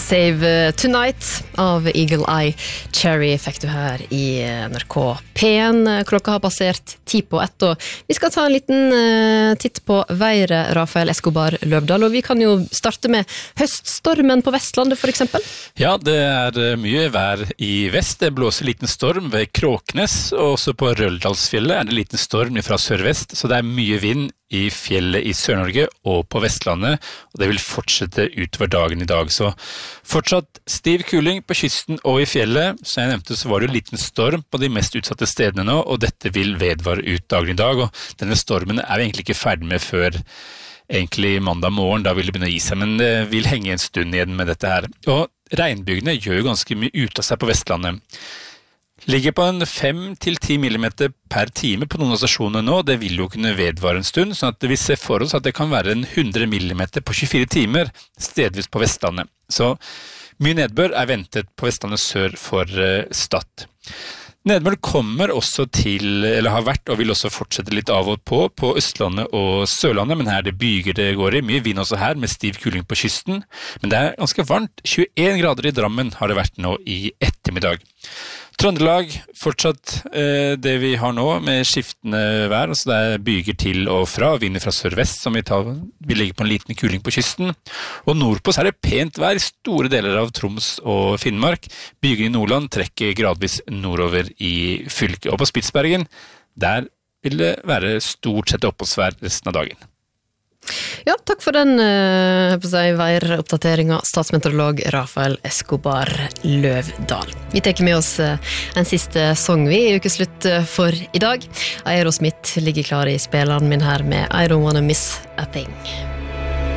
Save Tonight av Eagle Eye Cherry fikk du her i NRK P1. Klokka har passert 10:01, og vi skal ta en liten titt på været, Rafael Escobar Løvdahl, og vi kan jo starte med høststormen på Vestlandet for eksempel. Ja, det mye vær i vest. Det blåser liten storm ved Kråknes, og også på Røldalsfjellet det liten storm fra sørvest, så det mye vind i fjellet i Sør-Norge og på Vestlandet, og det vil fortsette utover dagen i dag. Så fortsatt stiv kuling på kysten og i fjellet. Som jeg nevnte, så var det en liten storm på de mest utsatte stedene nå, og dette vil vedvare ut dagen i dag, og denne stormen vi egentlig ikke ferdig med før egentlig mandag morgen, da vil det begynne å gi seg, men det vil henge en stund igjen med dette her. Og regnbygene gjør jo ganske mye ut av seg på Vestlandet. Ligger på en 5-10 millimeter per time på noen av stasjonene nå, det vil jo kunne vedvare en stund, sånn at vi ser for oss at det kan være en 100 millimeter på 24 timer, stedvis på Vestlandet. Så mye nedbør ventet på Vestlandet sør for Stad. Nedbør kommer også til, eller har vært, og vil også fortsette litt av og på Østlandet og Sørlandet, men her det byger det går i, mye vind også her, med stiv kuling på kysten, men det ganske varmt, 21 grader i Drammen har det vært nå i ettermiddag. Trøndelag, fortsatt det vi har nå med skiftende vær, altså det byger til og fra, vinder fra sørvest som vi ligger på en liten kuling på kysten, og nordpå så det pent vær i store deler av Troms og Finnmark. Byger i Nordland trekker gradvis nordover i fylket, og på Spitsbergen, der vil det være stort sett oppholdsvær resten av dagen. Ja, takk for den væroppdateringen, statsmeteorolog Rafael Escobar Løvdahl. Vi tar med oss en siste sang vi i ukeslutt for i dag. Aerosmith ligger klar i spilleren min her med I Don't Wanna Miss a Thing.